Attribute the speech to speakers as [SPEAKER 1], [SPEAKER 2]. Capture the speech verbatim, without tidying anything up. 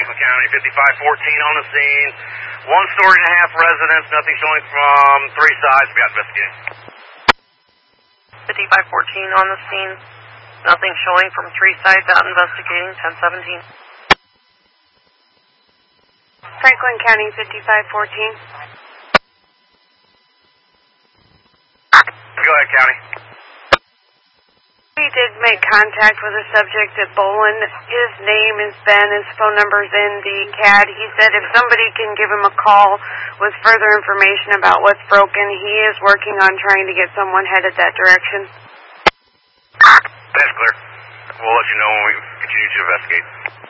[SPEAKER 1] Franklin County, fifty-five fourteen on the scene. One story and a half residence, nothing showing from three sides. We got investigating.
[SPEAKER 2] fifty-five fourteen on the scene. Nothing showing from three sides, out investigating, ten seventeen.
[SPEAKER 3] Franklin County, fifty-five fourteen.
[SPEAKER 1] Go ahead, County.
[SPEAKER 3] We did make contact with a subject at Bolin. His name is Ben. His phone number's in the C A D. He said if somebody can give him a call with further information about what's broken, he is working on trying to get someone headed that direction.
[SPEAKER 1] That's clear. We'll let you know when we continue to investigate.